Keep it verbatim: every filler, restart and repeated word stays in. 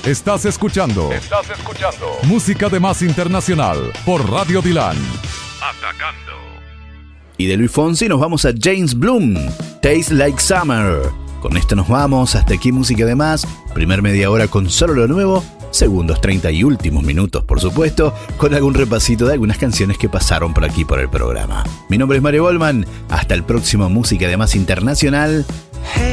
Estás escuchando. Estás escuchando. Música de Más Internacional por Radio Dilan. Atacando. Y de Luis Fonsi nos vamos a James Bloom, Taste Like Summer. Con esto nos vamos, hasta aquí Música de Más. Primer media hora con solo lo nuevo, segundos treinta y últimos minutos, por supuesto, con algún repasito de algunas canciones que pasaron por aquí por el programa. Mi nombre es Mario Goldman, hasta el próximo Música de Más Internacional. Hey.